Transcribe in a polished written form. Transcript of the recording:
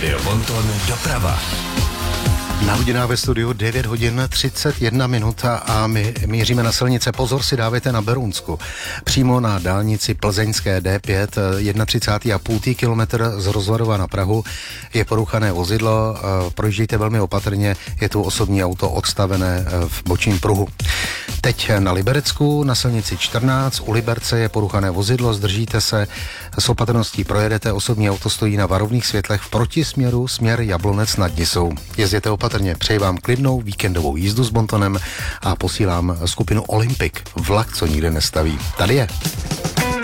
Rádio Bonton doprava. Na hodinách ve studiu 9 hodin 31 minuta a my míříme na silnice. Pozor si dávejte na Berounsku. Přímo na dálnici plzeňské D5, 31,5 kilometr z Rozvadova na Prahu je poruchané vozidlo. Projíždějte velmi opatrně, je tu osobní auto odstavené v bočním pruhu. Teď na Liberecku, na silnici 14, u Liberce je poruchané vozidlo, zdržíte se, s opatrností projedete, osobní auto stojí na varovných světlech v protisměru, směr Jablonec nad Nisou. Jezděte opatrně, přeji vám klidnou víkendovou jízdu s Bontonem a posílám skupinu Olympic, vlak, co nikde nestaví. Tady je.